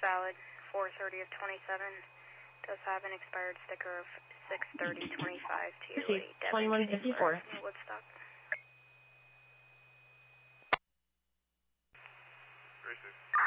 valid 4/30 of 27. Does have an expired sticker of 6/30/25 to 2154. Woodstock. Racist.